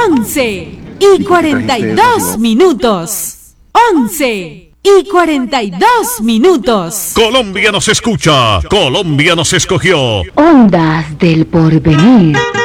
11:42. 11:42. Colombia nos escucha, Colombia nos escogió. Ondas del Porvenir.